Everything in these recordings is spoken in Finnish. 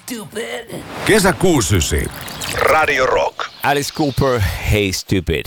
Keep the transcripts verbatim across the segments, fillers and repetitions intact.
stupid. Kesä kuusi. Radio Rock. Alice Cooper, Hey Stupid.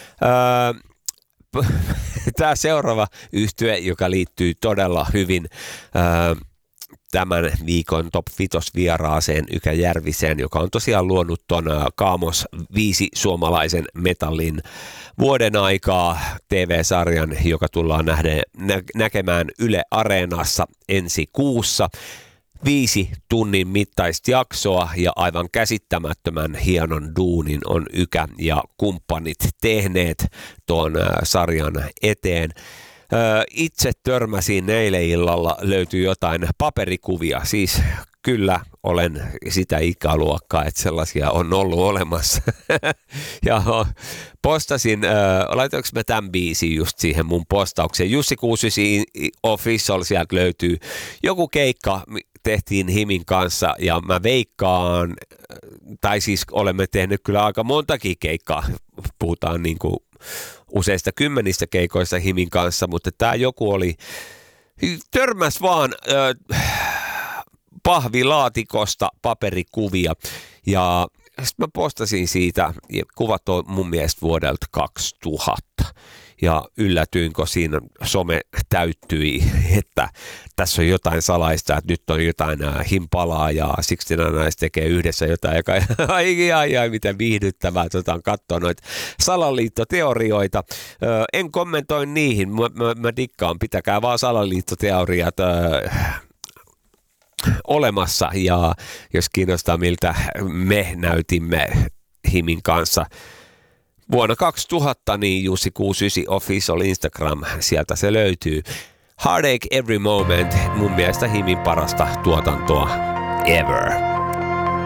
Öö, Tämä seuraava yhtye, joka liittyy todella hyvin öö, tämän viikon Top Fitos vieraaseen Ykä Järviseen, joka on tosiaan luonut ton Kaamos viisi suomalaisen metallin vuoden aikaa T V-sarjan, joka tullaan nähde, nä- näkemään Yle Areenassa ensi kuussa. Viisi tunnin mittaista jaksoa ja aivan käsittämättömän hienon duunin on Ykä ja kumppanit tehneet tuon sarjan eteen. Itse törmäsin eilen illalla, löytyi jotain paperikuvia, siis kyllä olen sitä ikäluokkaa, että sellaisia on ollut olemassa. Ja postasin, laitoinko mä tämän biisin just siihen mun postaukseen, Jussi kuusikymmentäyhdeksän Official, sieltä löytyy joku keikka, tehtiin Himin kanssa ja mä veikkaan, tai siis olemme tehneet kyllä aika montakin keikkaa, puhutaan niin kuin useista kymmenistä keikoista Himin kanssa, mutta tämä joku oli, törmäs vaan äh, pahvilaatikosta paperikuvia ja sitten mä postasin siitä, ja kuvat on mun mielestä vuodelta kaksituhatta. Ja yllätyin, kun siinä some täyttyi, että tässä on jotain salaista, että nyt on jotain himpalaa ja siksi naiset tekee yhdessä jotain, joka ai, ai, ai, miten viihdyttävää, otan katsoa noita salaliittoteorioita. Ö, en kommentoi niihin, mä, mä, mä dikkaan, pitäkää vaan salaliittoteoriat ö, olemassa ja jos kiinnostaa miltä me näytimme Himin kanssa vuonna kaksituhatta, niin Jussi kuusikymmentäyhdeksän Official Instagram, sieltä se löytyy. Heartache Every Moment, mun mielestä Himin parasta tuotantoa ever.